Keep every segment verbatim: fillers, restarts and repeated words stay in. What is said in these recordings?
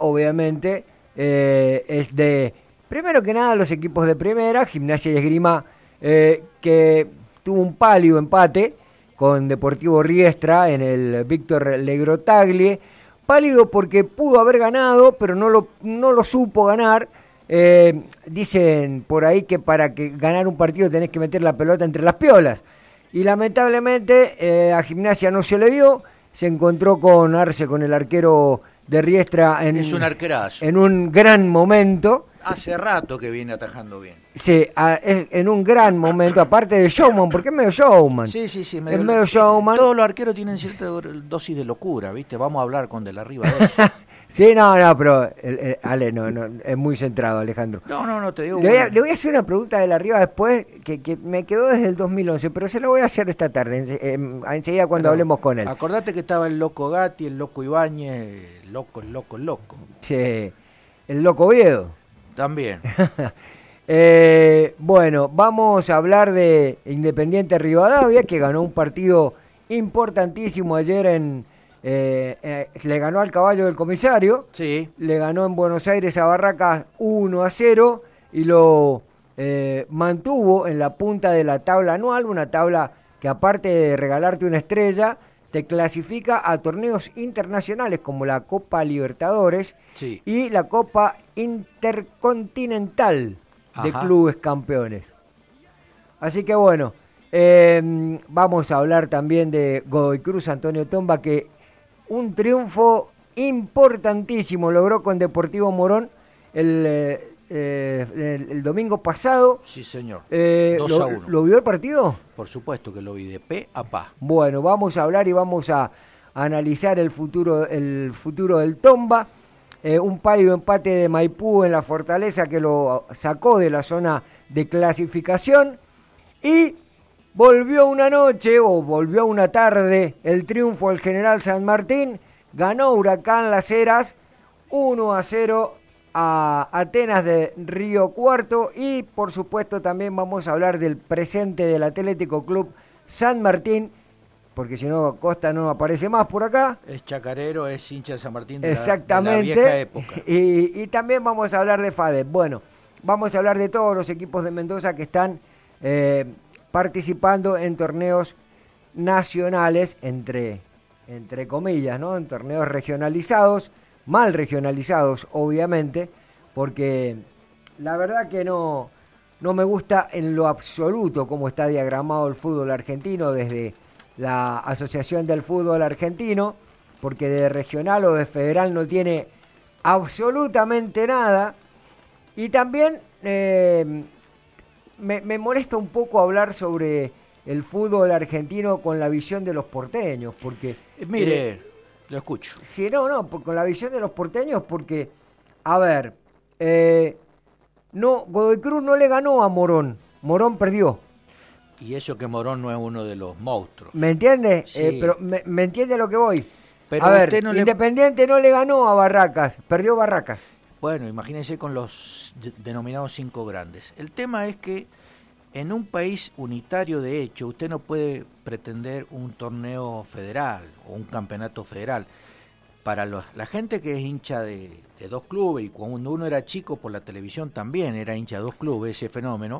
obviamente eh, es de, primero que nada, los equipos de primera, Gimnasia y Esgrima, eh, que tuvo un pálido empate con Deportivo Riestra en el Víctor Legrotaglie. Pálido porque pudo haber ganado, pero no lo, no lo supo ganar. Eh, dicen por ahí que para que ganar un partido tenés que meter la pelota entre las piolas. Y lamentablemente eh, a Gimnasia no se le dio. Se encontró con Arce, con el arquero de Riestra, en, es un arquerazo. En un gran momento. Hace rato que viene atajando bien. Sí, a, es, en un gran momento, aparte de showman, porque es medio showman. Sí, sí, sí. Medio, es medio showman. Todos los arqueros tienen cierta dosis de locura, ¿viste? Vamos a hablar con de la arriba. Sí, no, no, pero el, el, Ale, no, no, es muy centrado, Alejandro. No, no, no, te digo. Le voy a, le voy a hacer una pregunta de la arriba después, que, que me quedó desde el dos mil once, pero se la voy a hacer esta tarde, en, en, enseguida cuando pero, hablemos con él. Acordate que estaba el loco Gatti, el loco Ibáñez, el loco, el loco, el loco. Sí, el loco Oviedo. También. eh, bueno, vamos a hablar de Independiente Rivadavia, que ganó un partido importantísimo ayer en... Eh, eh, le ganó al caballo del comisario, sí. Le ganó en Buenos Aires a Barracas uno a cero y lo eh, mantuvo en la punta de la tabla anual, una tabla que aparte de regalarte una estrella, te clasifica a torneos internacionales como la Copa Libertadores sí. y la Copa Intercontinental de Ajá. Clubes Campeones. Así que bueno, eh, vamos a hablar también de Godoy Cruz, Antonio Tomba, que un triunfo importantísimo logró con Deportivo Morón el, eh, el, el domingo pasado. Sí, señor. Eh, dos lo, a uno. ¿Lo vio el partido? Por supuesto que lo vi de pe a pa. Bueno, vamos a hablar y vamos a analizar el futuro, el futuro del Tomba. Eh, un pálido empate de Maipú en la Fortaleza que lo sacó de la zona de clasificación. Y volvió una noche o volvió una tarde el triunfo del General San Martín. Ganó Huracán Las Heras uno a cero a Atenas de Río Cuarto. Y por supuesto también vamos a hablar del presente del Atlético Club San Martín, porque si no Costa no aparece más por acá. Es chacarero, es hincha de San Martín de, exactamente, la, de la vieja época. Y, y también vamos a hablar de FADEP. Bueno, vamos a hablar de todos los equipos de Mendoza que están eh, participando en torneos nacionales, entre, entre comillas, ¿no? En torneos regionalizados, mal regionalizados, obviamente, porque la verdad que no, no me gusta en lo absoluto cómo está diagramado el fútbol argentino desde la Asociación del Fútbol Argentino, porque de regional o de federal no tiene absolutamente nada. Y también eh, me, me molesta un poco hablar sobre el fútbol argentino con la visión de los porteños, porque... Eh, mire, eh, lo escucho. Sí, no, no, por, con la visión de los porteños, porque, a ver, eh, no, Godoy Cruz no le ganó a Morón, Morón perdió. Y eso que Morón no es uno de los monstruos. ¿Me entiende? Sí. Eh, pero me, me entiende lo que voy. Pero a ver, no Independiente le... no le ganó a Barracas, perdió Barracas. Bueno, imagínense con los de, denominados cinco grandes. El tema es que en un país unitario, de hecho, usted no puede pretender un torneo federal o un campeonato federal. Para los, la gente que es hincha de, de dos clubes, y cuando uno era chico por la televisión también era hincha de dos clubes, ese fenómeno,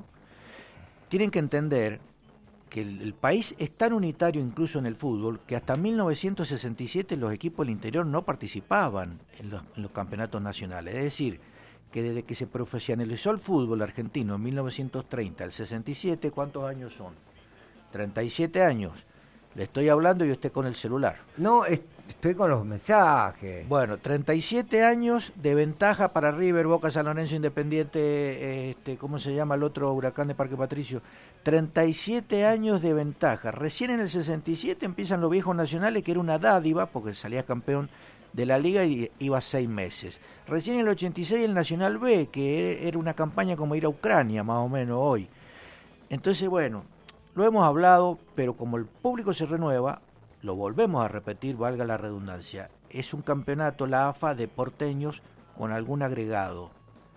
tienen que entender que el, el país es tan unitario incluso en el fútbol que hasta mil novecientos sesenta y siete los equipos del interior no participaban en los, en los campeonatos nacionales. Es decir, que desde que se profesionalizó el fútbol argentino en mil novecientos treinta al sesenta y siete, ¿cuántos años son? treinta y siete años. Le estoy hablando y usted con el celular. No, estoy con los mensajes. Bueno, treinta y siete años de ventaja para River, Boca, San Lorenzo, Independiente, este, ¿cómo se llama el otro Huracán de Parque Patricio? treinta y siete años de ventaja. Recién en el sesenta y siete empiezan los viejos nacionales, que era una dádiva, porque salía campeón de la liga y iba seis meses. Recién en el ochenta y seis el Nacional B, que era una campaña como ir a Ucrania, más o menos hoy. Entonces, bueno, lo hemos hablado, pero como el público se renueva, lo volvemos a repetir, valga la redundancia. Es un campeonato, la A F A, de porteños con algún agregado.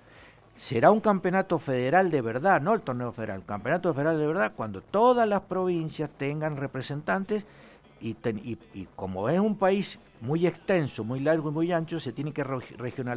Será un campeonato federal de verdad, no el torneo federal, campeonato federal de verdad, cuando todas las provincias tengan representantes y, ten, y, y como es un país muy extenso, muy largo y muy ancho, se tiene que regionalizar.